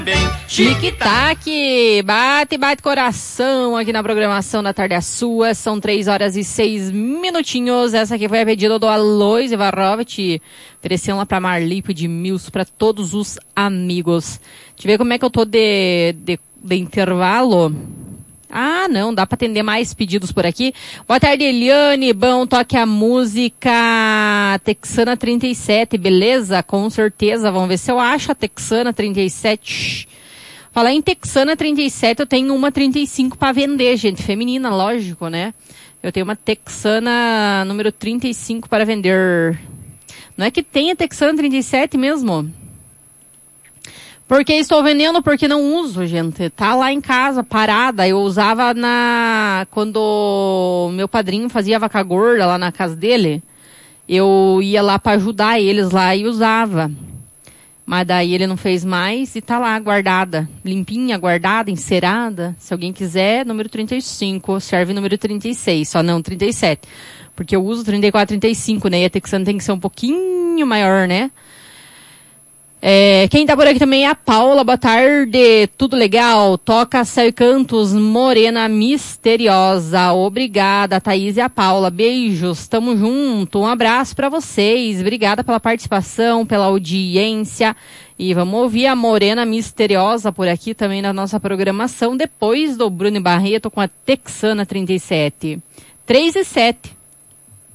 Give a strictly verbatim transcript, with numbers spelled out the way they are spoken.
Tic-tac, bate, bate coração aqui na programação da Tarde é Sua. São três horas e seis minutinhos. Essa aqui foi a pedido do Alois Ivarovich, oferecendo lá pra Marli de Mills, pra todos os amigos. Deixa eu ver como é que eu tô de, de, de intervalo. Ah, não, dá pra atender mais pedidos por aqui. Boa tarde, Eliane. Bom, toque a música Texana trinta e sete, beleza? Com certeza. Vamos ver se eu acho a Texana trinta e sete. Falar em Texana trinta e sete, eu tenho uma trinta e cinco pra vender, gente. Feminina, lógico, né? Eu tenho uma Texana número trinta e cinco para vender. Não é que tenha Texana trinta e sete mesmo? Porque estou vendendo, porque não uso, gente. Tá lá em casa, parada. Eu usava na... Quando meu padrinho fazia vaca gorda lá na casa dele, eu ia lá para ajudar eles lá e usava. Mas daí ele não fez mais e tá lá guardada. Limpinha, guardada, encerada. Se alguém quiser, número trinta e cinco. Serve número trinta e seis, só não trinta e sete. Porque eu uso trinta e quatro, trinta e cinco, né? E a Texana tem que ser um pouquinho maior, né? É, quem tá por aqui também é a Paula. Boa tarde, tudo legal? Toca Céu e Cantos, Morena Misteriosa. Obrigada, Thaís e a Paula. Beijos, tamo junto. Um abraço pra vocês. Obrigada pela participação, pela audiência. E vamos ouvir a Morena Misteriosa por aqui também na nossa programação, depois do Bruno Barreto com a Texana trinta e sete. três e sete.